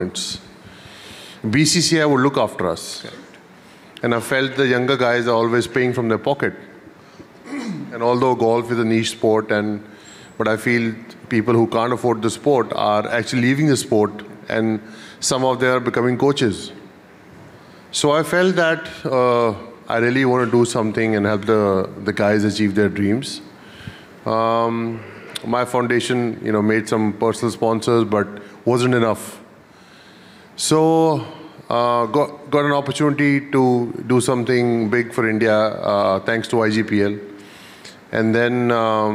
BCCI would look after us. Correct. And I felt the younger guys are always paying from their pocket. And although golf is a niche sport, but I feel people who can't afford the sport are actually leaving the sport, and some of them are becoming coaches. So I felt that I really want to do something and help the guys achieve their dreams. My foundation, made some personal sponsors, but wasn't enough. So got an opportunity to do something big for India, thanks to IGPL. And then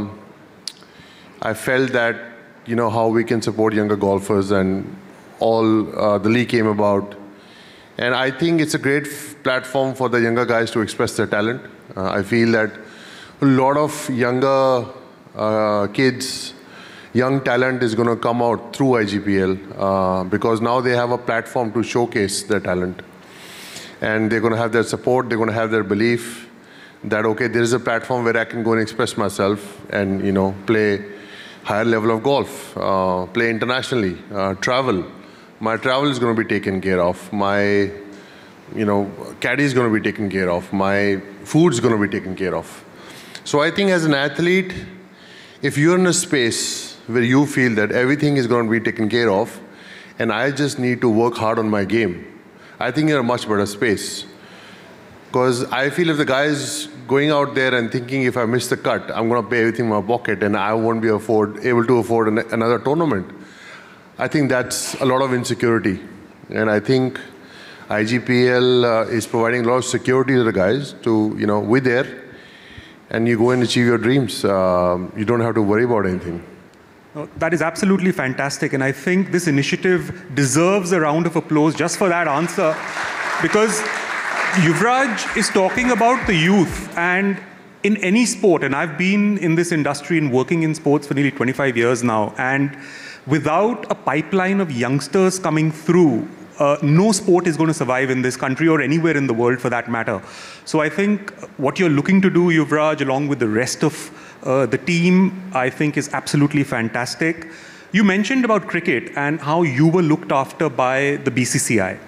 I felt that, how we can support younger golfers, and all the league came about. And I think it's a great platform for the younger guys to express their talent. I feel that a lot of younger kids, young talent is going to come out through IGPL because now they have a platform to showcase their talent. And they're going to have their support, they're going to have their belief that, okay, there is a platform where I can go and express myself and, play higher level of golf, play internationally, travel. My travel is going to be taken care of. My, caddy is going to be taken care of. My food is going to be taken care of. So I think as an athlete, if you're in a space where you feel that everything is going to be taken care of, and I just need to work hard on my game, I think you're in a much better space. Because I feel if the guy is going out there and thinking if I miss the cut, I'm going to pay everything in my pocket and I won't be able to afford another tournament, I think that's a lot of insecurity. And I think IGPL is providing a lot of security to the guys to, we're there and you go and achieve your dreams. You don't have to worry about anything. That is absolutely fantastic. And I think this initiative deserves a round of applause just for that answer. Because Yuvraj is talking about the youth, and in any sport, and I've been in this industry and working in sports for nearly 25 years now, and without a pipeline of youngsters coming through, no sport is going to survive in this country or anywhere in the world for that matter. So I think what you're looking to do, Yuvraj, along with the rest of the team, I think is absolutely fantastic. You mentioned about cricket and how you were looked after by the BCCI.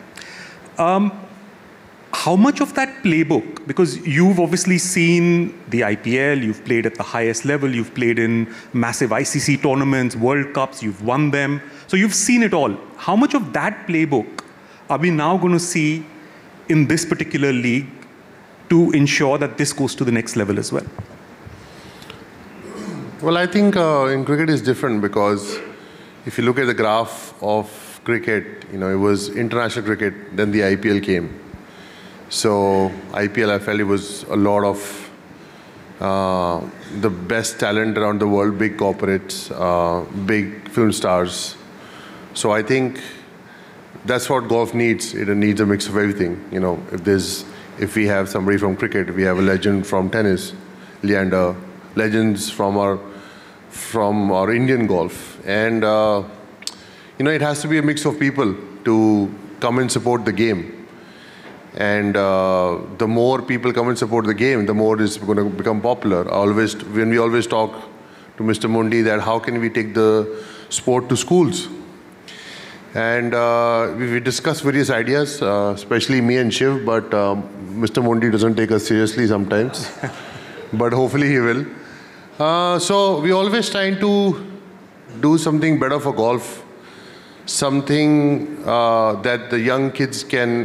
How much of that playbook, because you've obviously seen the IPL, you've played at the highest level, you've played in massive ICC tournaments, World Cups, you've won them. So you've seen it all. How much of that playbook are we now going to see in this particular league to ensure that this goes to the next level as well? Well, I think in cricket is different because if you look at the graph of cricket, it was international cricket, then the IPL came. So IPL, I felt it was a lot of the best talent around the world, big corporates, big film stars. So I think that's what golf needs. It needs a mix of everything. If we have somebody from cricket, we have a legend from tennis, Leander, legends from our Indian golf, and it has to be a mix of people to come and support the game. And the more people come and support the game, the more it's going to become popular. When we always talk to Mr. Mundi that how can we take the sport to schools? And we discuss various ideas, especially me and Shiv, but Mr. Mundi doesn't take us seriously sometimes. But hopefully he will. So we always trying to do something better for golf, something that the young kids can